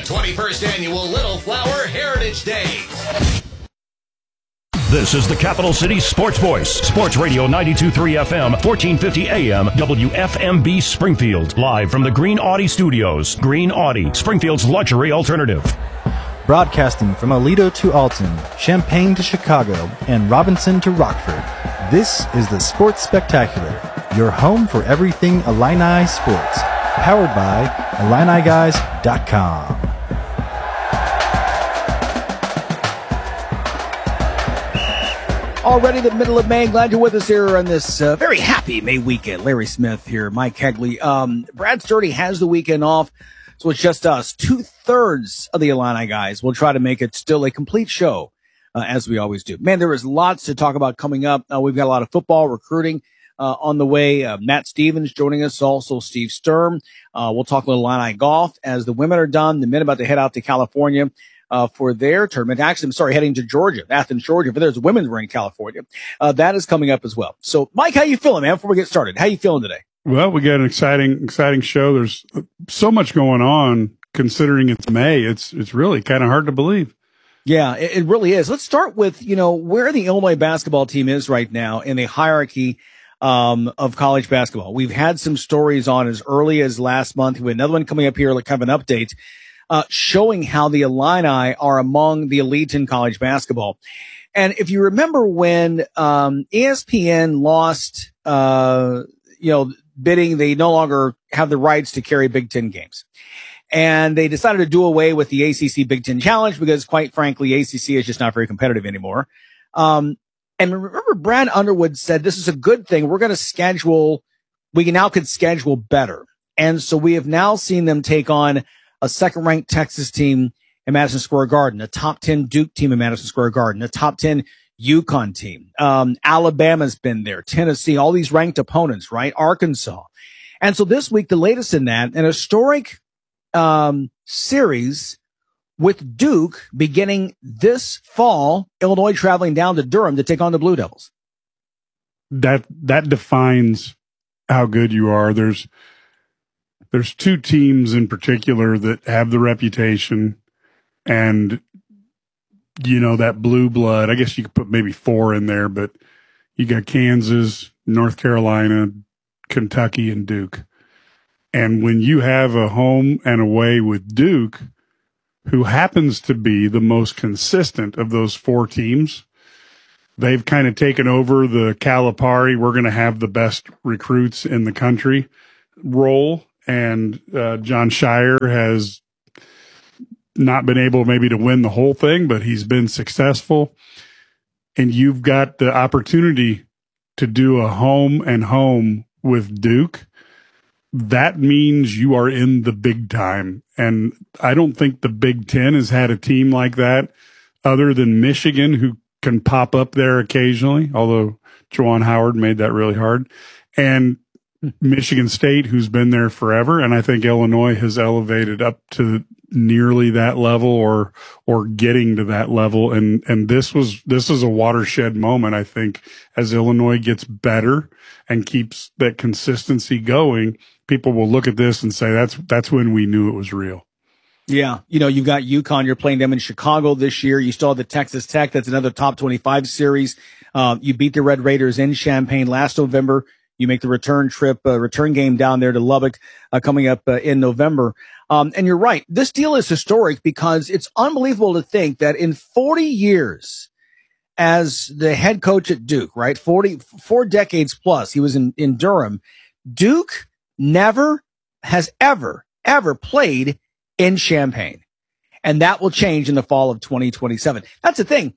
21st Annual Little Flower Heritage Days. This is the Capital City Sports Voice. Sports Radio 92.3 FM, 1450 AM, WFMB Springfield. Live from the Green Audi Studios. Green Audi, Springfield's luxury alternative. Broadcasting from Aledo to Alton, Champaign to Chicago, and Robinson to Rockford. This is the Sports Spectacular, your home for everything Illini sports. Powered by IlliniGuys.com. Already the middle of May. Glad you're with us here on this very happy May weekend. Larry Smith here, Mike Kegley. Brad Sturdy has the weekend off, so it's just us. 2/3 of the Illini guys will try to make it still a complete show, as we always do. Man, there is lots to talk about coming up. We've got a lot of football recruiting on the way. Matt Stevens joining us, also Steve Sturm. We'll talk a little Illini golf as the women are done. The men about to head out to California for their tournament. Actually, I'm sorry, heading to Georgia, Athens, Georgia, but there's women's were in California. That is coming up as well. So, Mike, how you feeling, man, before we get started? How you feeling today? Well, we got an exciting show. There's so much going on considering it's May. It's really kind of hard to believe. Yeah, it really is. Let's start with, where the Illinois basketball team is right now in the hierarchy of college basketball. We've had some stories on as early as last month. We have another one coming up here, like kind of an update, showing how the Illini are among the elite in college basketball. And if you remember when ESPN lost, bidding, they no longer have the rights to carry Big Ten games. And they decided to do away with the ACC Big Ten Challenge because, quite frankly, ACC is just not very competitive anymore. And remember, Brad Underwood said this is a good thing. We could schedule better. And so we have now seen them take on a second-ranked Texas team in Madison Square Garden, a top 10 Duke team in Madison Square Garden, a top 10 UConn team. Alabama's been there, Tennessee, all these ranked opponents, right? Arkansas. And so this week, the latest in that, an historic series with Duke beginning this fall, Illinois traveling down to Durham to take on the Blue Devils. That defines how good you are. There's two teams in particular that have the reputation and, that blue blood. I guess you could put maybe 4 in there, but you got Kansas, North Carolina, Kentucky, and Duke. And when you have a home and away with Duke, who happens to be the most consistent of those 4 teams, they've kind of taken over the Calipari, we're going to have the best recruits in the country role. And John Shire has not been able maybe to win the whole thing, but he's been successful. And you've got the opportunity to do a home and home with Duke. That means you are in the big time. And I don't think the Big Ten has had a team like that other than Michigan, who can pop up there occasionally, although Juwan Howard made that really hard. And Michigan State, who's been there forever. And I think Illinois has elevated up to nearly that level or getting to that level. And this is a watershed moment, I think, as Illinois gets better and keeps that consistency going. People will look at this and say, that's when we knew it was real. Yeah. You've got UConn. You're playing them in Chicago this year. You still have the Texas Tech. That's another top 25 series. You beat the Red Raiders in Champaign last November. You make the return game down there to Lubbock, coming up in November. And you're right. This deal is historic because it's unbelievable to think that in 40 years as the head coach at Duke, right? 4 decades plus, he was in Durham. Duke never has ever played in Champaign. And that will change in the fall of 2027. That's the thing.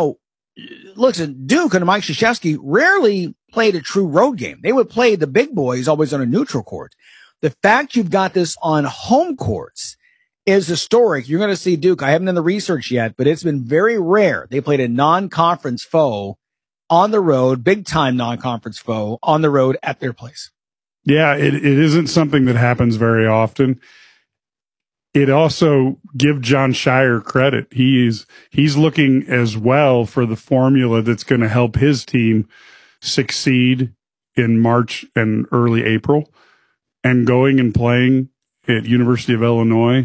Listen, Duke and Mike Krzyzewski rarely played a true road game. They would play the big boys always on a neutral court. The fact you've got this on home courts is historic. You're going to see Duke. I haven't done the research yet, but it's been very rare. They played a non-conference foe on the road, big-time non-conference foe on the road at their place. Yeah, it isn't something that happens very often. It also give John Shire credit. He's looking as well for the formula that's going to help his team succeed in March and early April, and going and playing at University of Illinois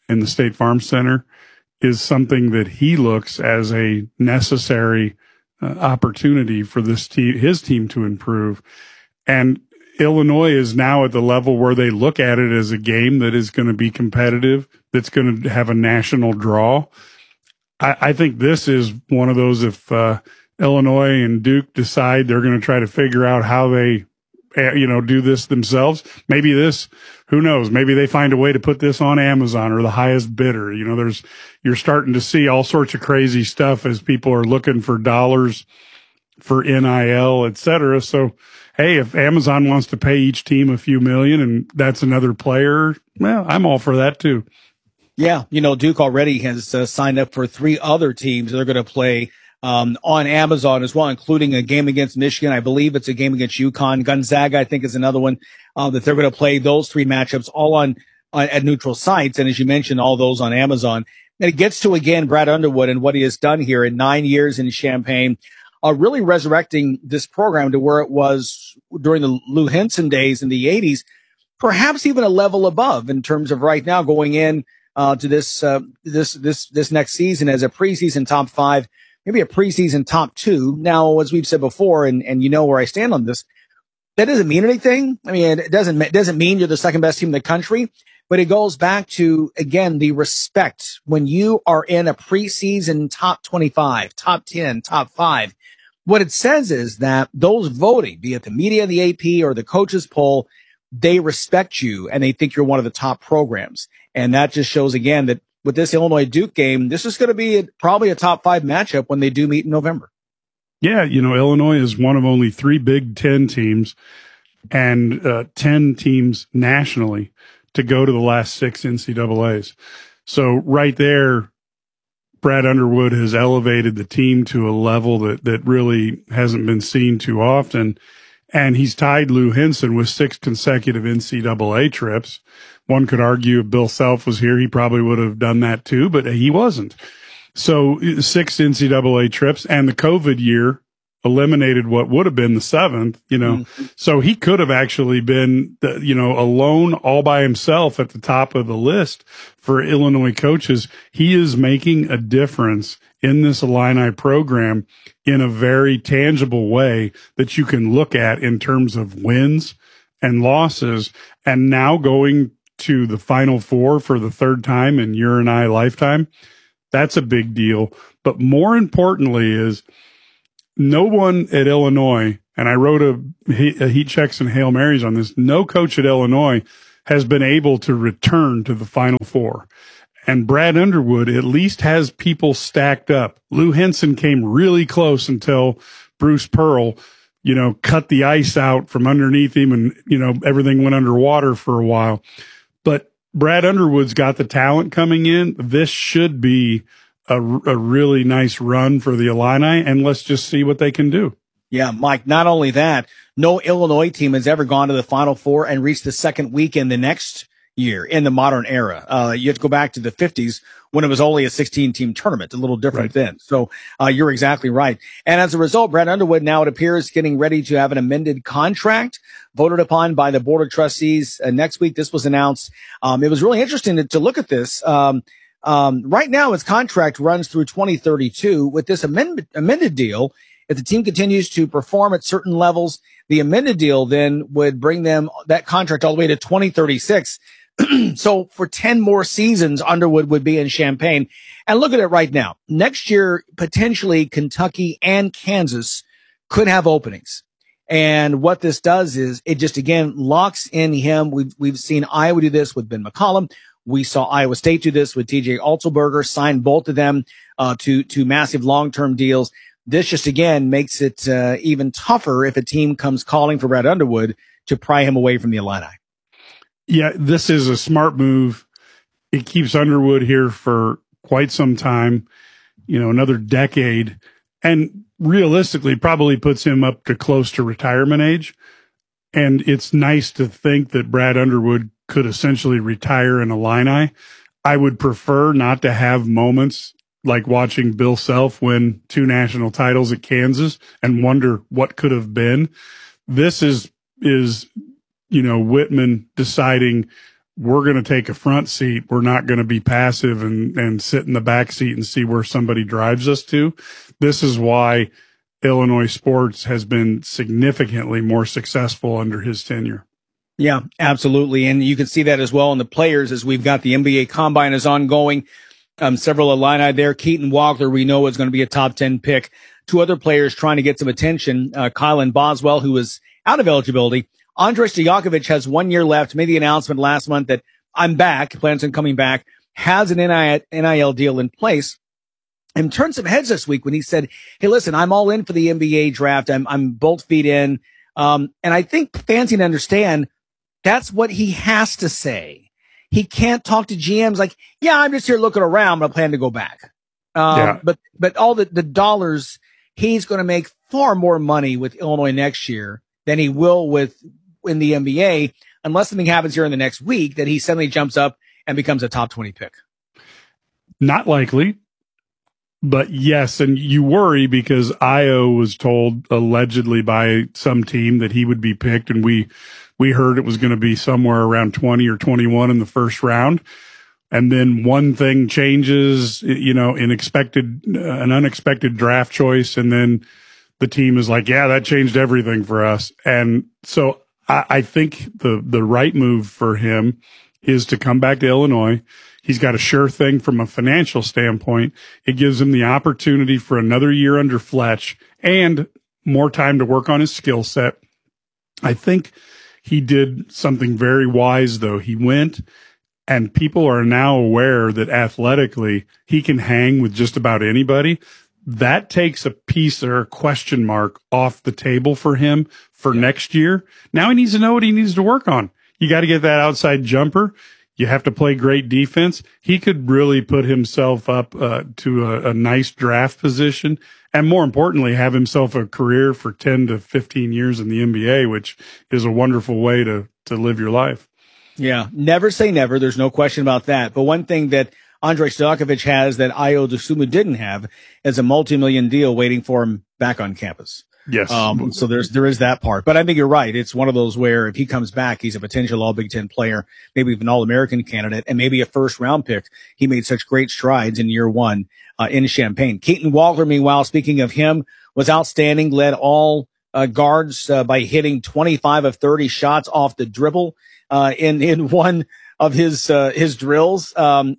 in the State Farm Center is something that he looks as a necessary opportunity for this team, his team, to improve. And Illinois is now at the level where they look at it as a game that is going to be competitive, that's going to have a national draw. I think this is one of those, if Illinois and Duke decide they're going to try to figure out how they, do this themselves. Maybe this, who knows? Maybe they find a way to put this on Amazon or the highest bidder. You're starting to see all sorts of crazy stuff as people are looking for dollars for NIL, et cetera. So, hey, if Amazon wants to pay each team a few million and that's another player, well, I'm all for that too. Yeah. Duke already has signed up for 3 other teams they're going to play on Amazon as well, including a game against Michigan. I believe it's a game against UConn. Gonzaga, I think, is another one that they're going to play. Those 3 matchups all on at neutral sites. And as you mentioned, all those on Amazon. And it gets to, again, Brad Underwood and what he has done here in 9 years in Champaign, really resurrecting this program to where it was during the Lou Henson days in the 80s, perhaps even a level above in terms of right now going in to this next season as a preseason top 5. Maybe a preseason top 2. Now, as we've said before, and where I stand on this, that doesn't mean anything. I mean, it doesn't mean you're the second best team in the country, but it goes back to, again, the respect. When you are in a preseason top 25, top 10, top 5, what it says is that those voting, be it the media, the AP, or the coaches poll, they respect you and they think you're one of the top programs. And that just shows, again, that with this Illinois Duke game, this is going to be probably a top 5 matchup when they do meet in November. Yeah, Illinois is one of only 3 Big Ten teams and 10 teams nationally to go to the last 6 NCAAs. So right there, Brad Underwood has elevated the team to a level that really hasn't been seen too often. And he's tied Lou Henson with 6 consecutive NCAA trips. One could argue if Bill Self was here, he probably would have done that too, but he wasn't. So 6 NCAA trips, and the COVID year eliminated what would have been the 7th, So he could have actually been, alone all by himself at the top of the list for Illinois coaches. He is making a difference in this Illini program in a very tangible way that you can look at in terms of wins and losses. And now going to the Final Four for the 3rd time in your and I lifetime, that's a big deal. But more importantly is no one at Illinois, and I wrote a heat checks and Hail Marys on this, no coach at Illinois has been able to return to the Final Four. And Brad Underwood at least has people stacked up. Lou Henson came really close until Bruce Pearl, cut the ice out from underneath him and, everything went underwater for a while. But Brad Underwood's got the talent coming in. This should be a really nice run for the Illini, and let's just see what they can do. Yeah, Mike, not only that, no Illinois team has ever gone to the Final Four and reached the second weekend the next year in the modern era. You have to go back to the 50s when it was only a 16-team tournament, a little different then. So you're exactly right. And as a result, Brad Underwood now, it appears, getting ready to have an amended contract voted upon by the Board of Trustees next week. This was announced. It was really interesting to look at this. Right now, his contract runs through 2032. With this amended deal, if the team continues to perform at certain levels, the amended deal then would bring them that contract all the way to 2036. So for 10 more seasons, Underwood would be in Champaign. And look at it right now. Next year, potentially Kentucky and Kansas could have openings. And what this does is it just, again, locks in him. We've seen Iowa do this with Ben McCollum. We saw Iowa State do this with TJ Altelberger, sign both of them to massive long-term deals. This just, again, makes it even tougher if a team comes calling for Brad Underwood to pry him away from the Illini. Yeah, this is a smart move. It keeps Underwood here for quite some time, another decade, and realistically probably puts him up to close to retirement age. And it's nice to think that Brad Underwood could essentially retire in Illini. I would prefer not to have moments like watching Bill Self win 2 national titles at Kansas and wonder what could have been. This is Whitman deciding we're going to take a front seat. We're not going to be passive and sit in the back seat and see where somebody drives us to. This is why Illinois sports has been significantly more successful under his tenure. Yeah, absolutely. And you can see that as well in the players as we've got the NBA Combine is ongoing. Several Illini there. Keaton Walker, we know, is going to be a top 10 pick. Two other players trying to get some attention. Kylan Boswell, who is out of eligibility. Andrej Stojakovic has 1 year left. Made the announcement last month that I'm back, plans on coming back, has an NIL deal in place, and turned some heads this week when he said, hey, listen, I'm all in for the NBA draft. I'm both feet in. And I think fans need to understand that's what he has to say. He can't talk to GMs like, yeah, I'm just here looking around, but I plan to go back. But all the dollars, he's going to make far more money with Illinois next year than he will in the NBA, unless something happens here in the next week that he suddenly jumps up and becomes a top 20 pick. Not likely, but yes. And you worry because Io was told allegedly by some team that he would be picked. And we heard it was going to be somewhere around 20 or 21 in the first round. And then one thing changes, an unexpected draft choice. And then the team is like, yeah, that changed everything for us. And so I think the right move for him is to come back to Illinois. He's got a sure thing from a financial standpoint. It gives him the opportunity for another year under Fletch and more time to work on his skill set. I think he did something very wise, though. He went, and people are now aware that athletically he can hang with just about anybody. That takes a piece or a question mark off the table for him for next year. Now he needs to know what he needs to work on. You got to get that outside jumper. You have to play great defense. He could really put himself up to a nice draft position, and more importantly, have himself a career for 10 to 15 years in the NBA, which is a wonderful way to live your life. Yeah, never say never. There's no question about that. But one thing that Andrej Stojakovic has that Io DeSumo didn't have is a multi-million deal waiting for him back on campus. Yes. So there is that part, but I think you're right. It's one of those where if he comes back, he's a potential all Big Ten player, maybe even All-American candidate, and maybe a first round pick. He made such great strides in year one, in Champaign. Keaton Walker, meanwhile, speaking of him, was outstanding, led all, guards, by hitting 25 of 30 shots off the dribble, in one of his drills.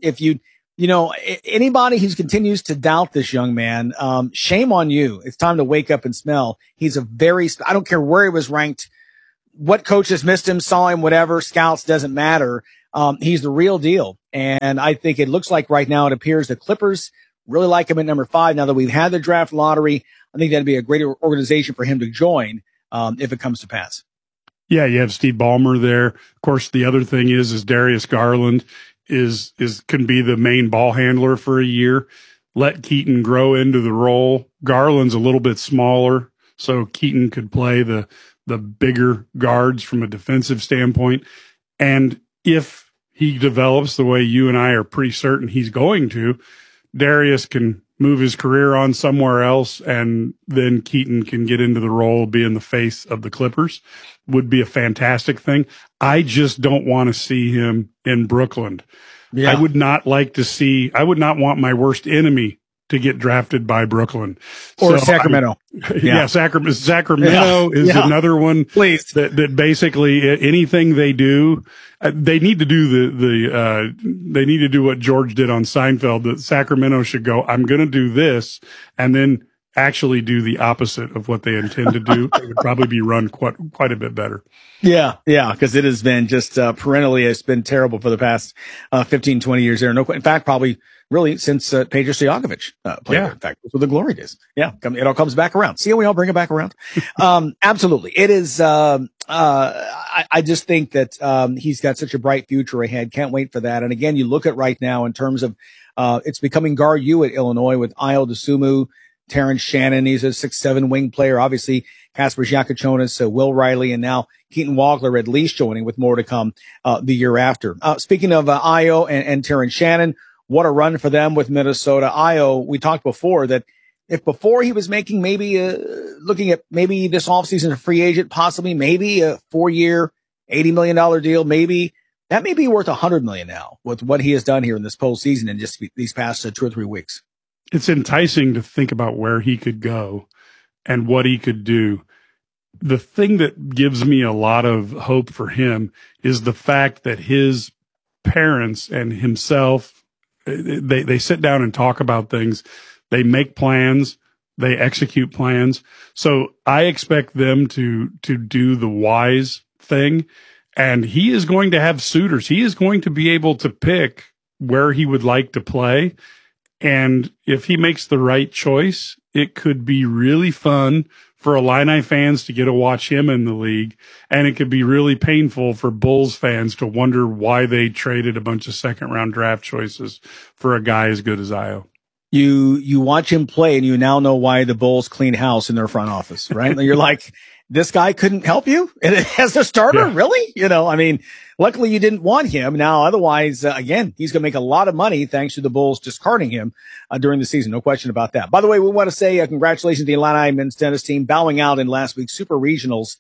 Anybody who continues to doubt this young man, shame on you. It's time to wake up and smell. He's I don't care where he was ranked, what coaches missed him, saw him, whatever, scouts, doesn't matter. He's the real deal. And I think it looks like right now it appears the Clippers really like him at number 5. Now that we've had the draft lottery, I think that'd be a great organization for him to join, if it comes to pass. Yeah, you have Steve Ballmer there. Of course, the other thing is Darius Garland can be the main ball handler for a year. Let Keaton grow into the role. Garland's a little bit smaller, so Keaton could play the bigger guards from a defensive standpoint. And if he develops the way you and I are pretty certain he's going to, Darius can move his career on somewhere else, and then Keaton can get into the role of being the face of the Clippers. Would be a fantastic thing. I just don't want to see him in Brooklyn. Yeah. I would not want my worst enemy to get drafted by Brooklyn or Sacramento. Sacramento is another one. Please. That basically anything they do, they need to do they need to do what George did on Seinfeld. That Sacramento should go, I'm going to do this, and then actually do the opposite of what they intend to do. It would probably be run quite a bit better. Yeah, because it has been just perennially, it's been terrible for the past 15, 20 years there. In fact, probably really since Peja Stojakovic played there. In fact, those were the glory days. Yeah, it all comes back around. See how we all bring it back around? Absolutely. It is, I just think that he's got such a bright future ahead. Can't wait for that. And again, you look at right now in terms of it's becoming guard U at Illinois with Io DeSumo, Terrence Shannon. He's a 6'7" wing player. Obviously, Kasper Giacochonis, Will Riley, and now Keaton Walker at least joining with more to come the year after. Speaking of Io and Terrence Shannon, what a run for them with Minnesota. Io, we talked before that if before he was making maybe looking at maybe this offseason a free agent, possibly maybe a 4-year, $80 million deal, maybe that may be worth $100 million now with what he has done here in this postseason in just these past 2 or 3 weeks. It's enticing to think about where he could go and what he could do. The thing that gives me a lot of hope for him is the fact that his parents and himself, they sit down and talk about things. They make plans. They execute plans. So I expect them to do the wise thing. And he is going to have suitors. He is going to be able to pick where he would like to play. And if he makes the right choice, it could be really fun for Illini fans to get to watch him in the league. And it could be really painful for Bulls fans to wonder why they traded a bunch of second-round draft choices for a guy as good as Ayo. You watch him play and you now know why the Bulls clean house in their front office, right? You're like, this guy couldn't help you as a starter? Yeah. Really? I mean, luckily you didn't want him. Now, otherwise, again, he's going to make a lot of money thanks to the Bulls discarding him during the season. No question about that. By the way, we want to say congratulations to the Illini men's tennis team bowing out in last week's Super Regionals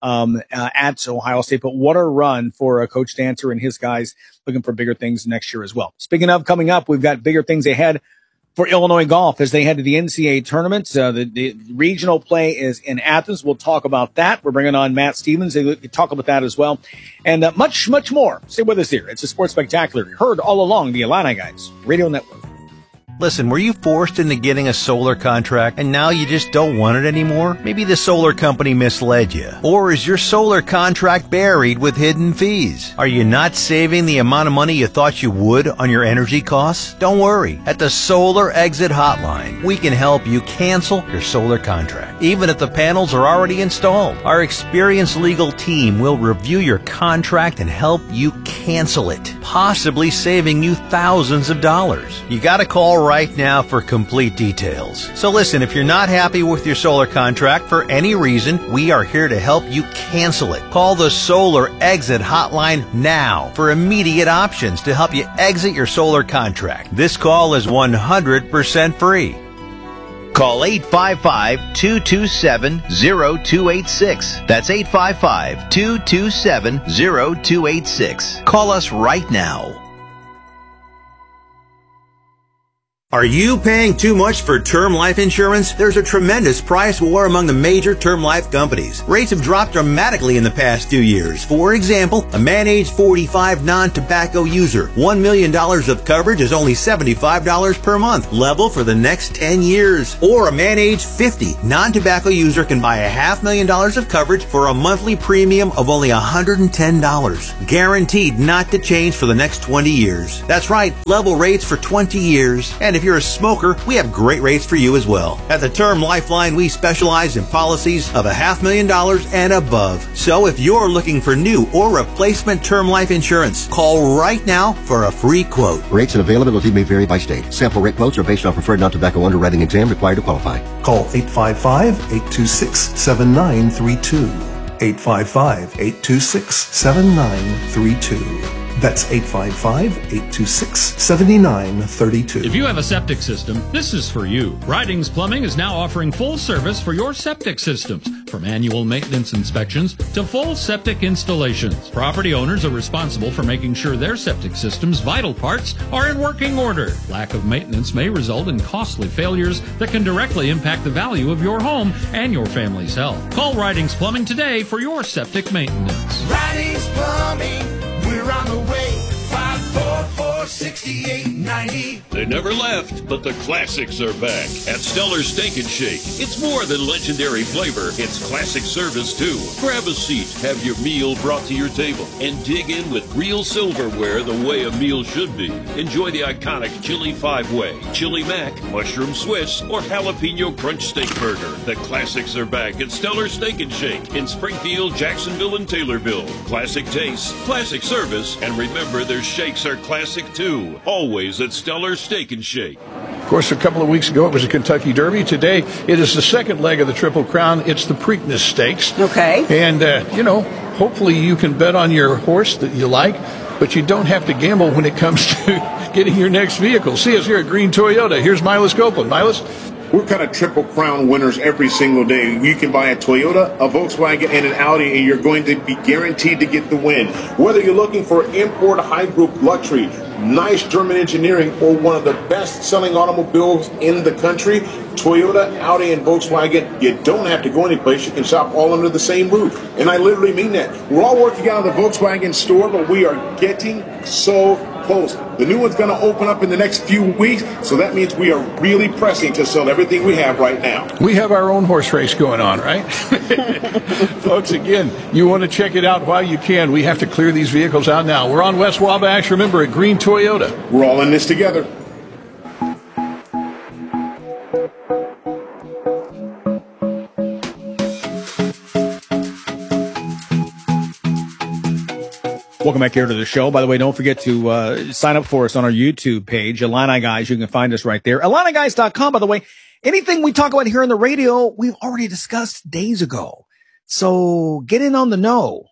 at Ohio State. But what a run for Coach Dancer and his guys, looking for bigger things next year as well. Speaking of coming up, we've got bigger things ahead for Illinois golf as they head to the NCAA tournament. The regional play is in Athens. We'll talk about that. We're bringing on Matt Stevens. They talk about that as well. And much, much more. Stay with us here. It's a Sports Spectacular. Heard all along the Illini Guys Radio Network. Listen, were you forced into getting a solar contract and now you just don't want it anymore? Maybe the solar company misled you. Or is your solar contract buried with hidden fees? Are you not saving the amount of money you thought you would on your energy costs? Don't worry. At the Solar Exit Hotline, we can help you cancel your solar contract, even if the panels are already installed. Our experienced legal team will review your contract and help you cancel it, possibly saving you thousands of dollars. You gotta call right now for complete details. So listen, if you're not happy with your solar contract for any reason, we are here to help you cancel it. Call the Solar Exit Hotline now for immediate options to help you exit your solar contract. This call is 100% free. Call 855-227-0286. That's 855-227-0286. Call us right now. Are you paying too much for term life insurance? There's a tremendous price war among the major term life companies. Rates have dropped dramatically in the past few years. For example, a man age 45 non-tobacco user, $1 million of coverage is only $75 per month, level for the next 10 years. Or a man age 50 non-tobacco user can buy $500,000 of coverage for a monthly premium of only $110, guaranteed not to change for the next 20 years. That's right, level rates for 20 years. And if you're a smoker, we have great rates for you as well. At the Term Lifeline, we specialize in policies of $500,000 and above. So if you're looking for new or replacement term life insurance, call right now for a free quote. Rates and availability may vary by state. Sample rate quotes are based on preferred non-tobacco underwriting exam required to qualify. Call 855-826-7932. 855-826-7932. That's 855-826-7932. If you have a septic system, this is for you. Ridings Plumbing is now offering full service for your septic systems, from annual maintenance inspections to full septic installations. Property owners are responsible for making sure their septic system's vital parts are in working order. Lack of maintenance may result in costly failures that can directly impact the value of your home and your family's health. Call Ridings Plumbing today for your septic maintenance. Ridings Plumbing, we're on the way. 544-6890. They never left, but the classics are back at Stellar Steak and Shake. It's more than legendary flavor, it's classic service too. Grab a seat, have your meal brought to your table, and dig in with real silverware the way a meal should be. Enjoy the iconic Chili 5-Way, Chili Mac, Mushroom Swiss, or Jalapeno Crunch Steak Burger. The classics are back at Stellar Steak and Shake in Springfield, Jacksonville, and Taylorville. Classic taste, classic service, and remember their shakes are classic too. Always at Stellar Steak and Shake. Of course, a couple of weeks ago it was a Kentucky Derby. Today it is the second leg of the Triple Crown. It's the Preakness Stakes. Okay. And, hopefully you can bet on your horse that you like, but you don't have to gamble when it comes to getting your next vehicle. See us here at Green Toyota. Here's Milas Copeland. Milas? we're kind of Triple Crown winners every single day. You can buy a Toyota, a Volkswagen, and an Audi, and you're going to be guaranteed to get the win. Whether you're looking for import high group luxury, nice German engineering, or one of the best-selling automobiles in the country, Toyota, Audi, and Volkswagen, you don't have to go anyplace. You can shop all under the same roof. And I literally mean that. We're all working out of the Volkswagen store, but we are getting so close. The new one's going to open up in the next few weeks, so that means we are really pressing to sell everything we have right now. We have our own horse race going on, right? Folks, again, you want to check it out while you can. We have to clear these vehicles out now. We're on West Wabash, remember, at Green Toyota. We're all in this together. Welcome back here to the show. By the way, don't forget to sign up for us on our YouTube page, Illini Guys. You can find us right there. IlliniGuys.com, by the way. Anything we talk about here on the radio, we've already discussed days ago. So get in on the know,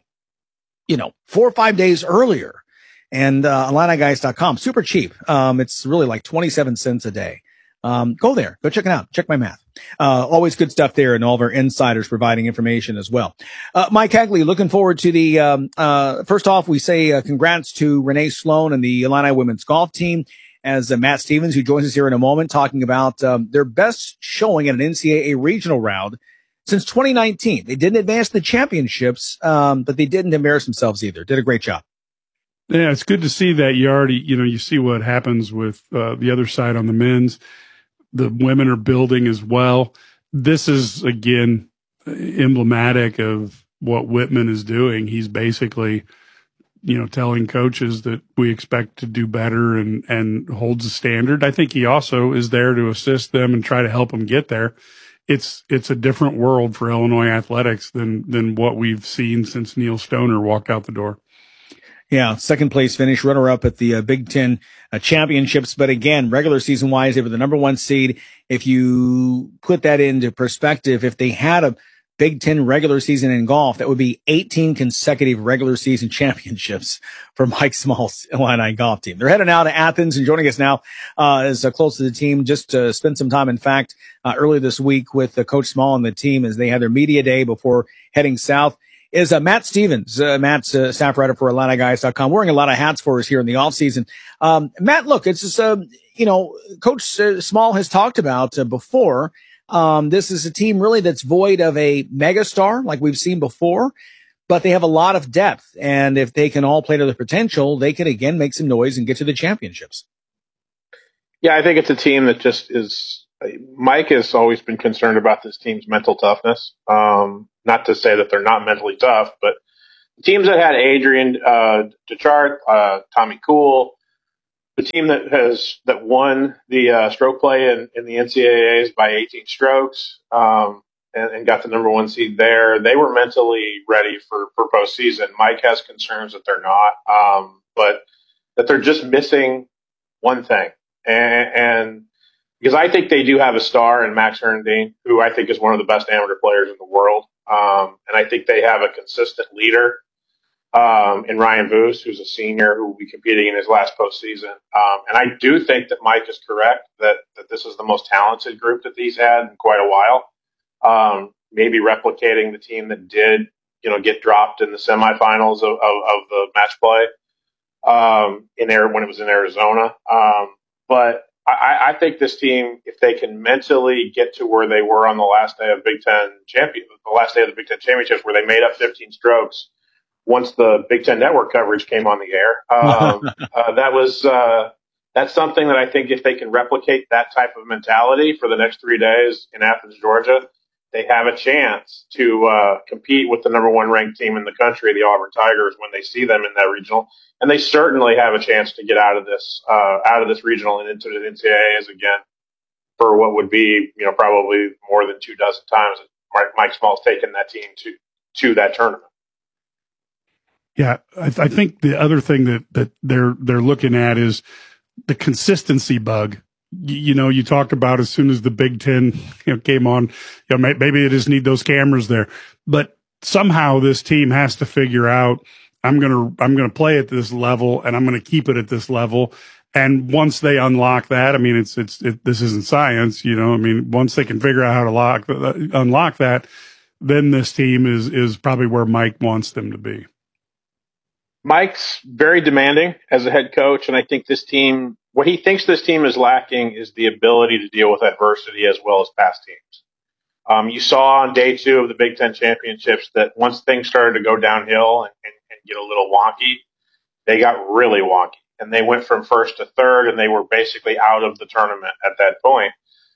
4 or 5 days earlier. And IlliniGuys.com, super cheap. It's really like 27 cents a day. Go there. Go check it out. Check my math. Always good stuff there, and all of our insiders providing information as well. Mike Hagley, looking forward to the, first off, we say congrats to Renee Sloan and the Illini women's golf team, as Matt Stevens, who joins us here in a moment, talking about their best showing at an NCAA regional round since 2019. They didn't advance the championships, but they didn't embarrass themselves either. Did a great job. Yeah, it's good to see that you see what happens with the other side on the men's. The women are building as well. This is, again, emblematic of what Whitman is doing. He's basically, telling coaches that we expect to do better and holds a standard. I think he also is there to assist them and try to help them get there. It's a different world for Illinois athletics than what we've seen since Neil Stoner walked out the door. Yeah, second place finish, runner up at the Big Ten championships. But again, regular season wise, they were the number 1 seed. If you put that into perspective, if they had a Big Ten regular season in golf, that would be 18 consecutive regular season championships for Mike Small's Illini golf team. They're heading out to Athens, and joining us now is close to the team, just to spend some time, in fact, earlier this week with Coach Small and the team as they had their media day before heading south, is Matt Stevens. Matt's staff writer for IlliniGuys.com, wearing a lot of hats for us here in the offseason. Matt, look, it's just, Coach Small has talked about before. This is a team really that's void of a megastar like we've seen before, but they have a lot of depth. And if they can all play to their potential, they can again make some noise and get to the championships. Yeah, I think it's a team that just is. Mike has always been concerned about this team's mental toughness. Not to say that they're not mentally tough, but the teams that had Adrian Dechart, Tommy Kuhl, the team that won the stroke play in the NCAAs by 18 strokes, and got the number 1 seed there, they were mentally ready for postseason. Mike has concerns that they're not, but that they're just missing one thing. And because I think they do have a star in Max Herndeen, who I think is one of the best amateur players in the world. And I think they have a consistent leader in Ryan Voos, who's a senior who will be competing in his last postseason. And I do think that Mike is correct that this is the most talented group that he's had in quite a while. Maybe replicating the team that did, get dropped in the semifinals of the match play when it was in Arizona. But I think this team, if they can mentally get to where they were on the last day of the Big Ten Championships, where they made up 15 strokes once the Big Ten Network coverage came on the air, that's something that I think if they can replicate that type of mentality for the next 3 days in Athens, Georgia, they have a chance to compete with the number 1 ranked team in the country, the Auburn Tigers, when they see them in that regional. And they certainly have a chance to get out of this regional and into the NCAAs again for what would be, probably more than 24 times that Mike Small's taken that team to that tournament. Yeah, I think the other thing that they're looking at is the consistency bug. You talked about as soon as the Big Ten came on, maybe they just need those cameras there, but somehow this team has to figure out, I'm going to play at this level and I'm going to keep it at this level. And once they unlock that, I mean, this isn't science, you know, I mean, once they can figure out how to unlock that, then this team is probably where Mike wants them to be. Mike's very demanding as a head coach, and I think this team, what he thinks this team is lacking is the ability to deal with adversity as well as past teams. You saw on day 2 of the Big Ten championships that once things started to go downhill and get a little wonky, they got really wonky. And they went from first to third, and they were basically out of the tournament at that point.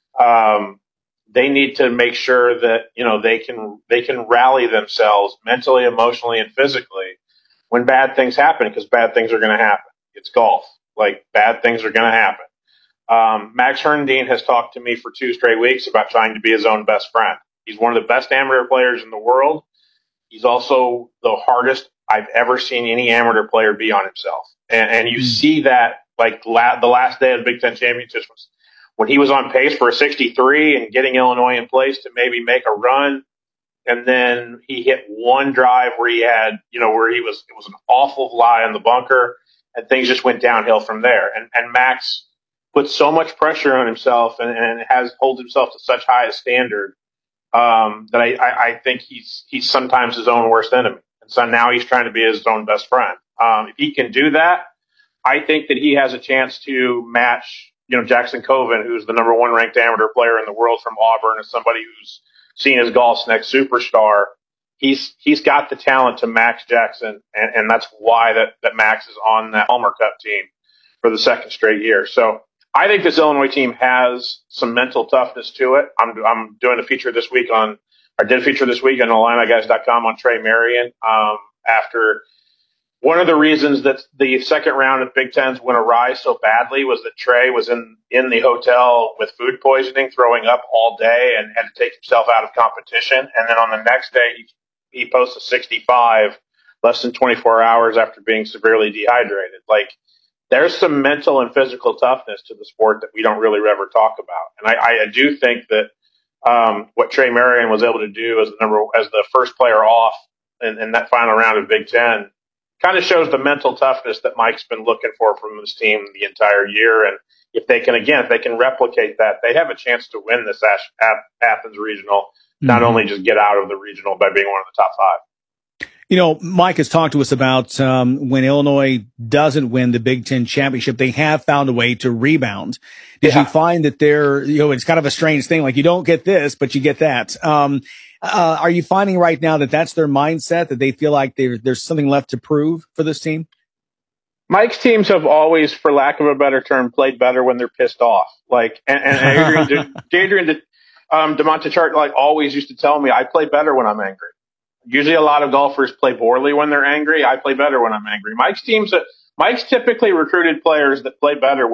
They need to make sure that, you know, they can rally themselves mentally, emotionally, and physically when bad things happen, because bad things are going to happen. It's golf. Like, bad things are going to happen. Max Herndeen has talked to me for 2 straight weeks about trying to be his own best friend. He's one of the best amateur players in the world. He's also the hardest I've ever seen any amateur player be on himself. And you see that, like, the last day of the Big Ten championships was when he was on pace for a 63 and getting Illinois in place to maybe make a run. And then he hit one drive where he had, you know, it was an awful lie in the bunker, and things just went downhill from there. And Max put so much pressure on himself and holds himself to such high a standard, that I think he's sometimes his own worst enemy. And so now he's trying to be his own best friend. If he can do that, I think that he has a chance to match, you know, Jackson Coven, who's the number 1 ranked amateur player in the world from Auburn, as somebody who's seen as golf's next superstar. He's got the talent to match Jackson, and that's why that Max is on that Homer Cup team for the 2nd straight year. So I think this Illinois team has some mental toughness to it. I'm doing a feature this week on IlliniGuys.com on Trey Marion, after one of the reasons that the second round of Big Tens went awry so badly was that Trey was in the hotel with food poisoning, throwing up all day, and had to take himself out of competition. And then on the next day, he posts a 65 less than 24 hours after being severely dehydrated. Like, there's some mental and physical toughness to the sport that we don't really ever talk about. And I do think that what Trey Marion was able to do as the first player off in that final round of Big Ten kind of shows the mental toughness that Mike's been looking for from this team the entire year. And if they can replicate that, they have a chance to win this Athens regional, not only just get out of the regional by being one of the top 5. You know, Mike has talked to us about when Illinois doesn't win the Big Ten championship, they have found a way to rebound. Did you find that it's kind of a strange thing, like you don't get this, but you get that? Are you finding right now that that's their mindset, that they feel like there's something left to prove for this team? Mike's teams have always, for lack of a better term, played better when they're pissed off. Like, and Adrian DeMontichart, like, always used to tell me, I play better when I'm angry. Usually a lot of golfers play poorly when they're angry. I play better when I'm angry. Mike's typically recruited players that play better